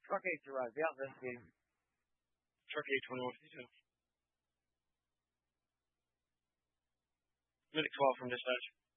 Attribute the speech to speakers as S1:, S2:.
S1: Truck 8's arrived. Be out investigating.
S2: Truck 82152. Medic 12 from dispatch.